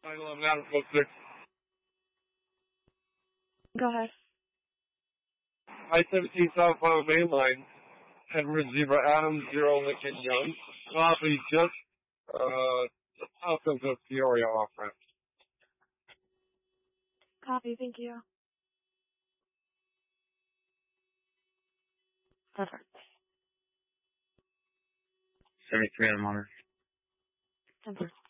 911 Adam 06. Go ahead. I-17 southbound main line. Edward Zebra Adam 0 Lincoln Young. Copy just south of the Peoria off-ramp. Copy, thank you. Perfect. 73 on the monitor. 10-4.